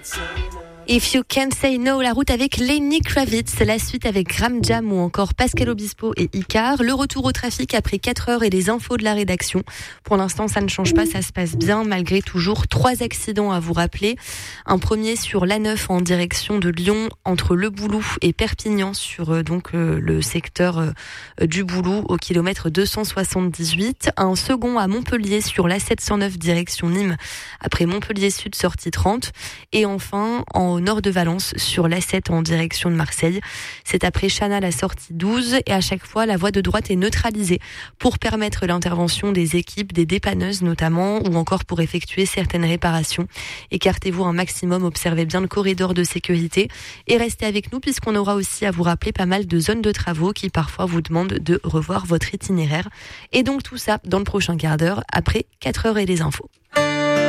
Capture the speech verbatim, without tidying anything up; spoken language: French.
If You Can't Say No, la route avec Lenny Kravitz, la suite avec Gram Jam ou encore Pascal Obispo et Icar. Le retour au trafic après quatre heures et les infos de la rédaction. Pour l'instant, ça ne change pas, ça se passe bien malgré toujours trois accidents à vous rappeler. Un premier sur l'A neuf en direction de Lyon entre Le Boulou et Perpignan sur euh, donc euh, le secteur euh, du Boulou au kilomètre deux cent soixante-dix-huit. Un second à Montpellier sur l'A sept cent neuf direction Nîmes après Montpellier Sud sortie trente. Et enfin en au nord de Valence sur l'A sept en direction de Marseille. C'est après Chana la sortie douze et à chaque fois la voie de droite est neutralisée pour permettre l'intervention des équipes, des dépanneuses notamment ou encore pour effectuer certaines réparations. Écartez-vous un maximum, observez bien le corridor de sécurité et restez avec nous puisqu'on aura aussi à vous rappeler pas mal de zones de travaux qui parfois vous demandent de revoir votre itinéraire. Et donc tout ça dans le prochain quart d'heure après quatre heures et les infos.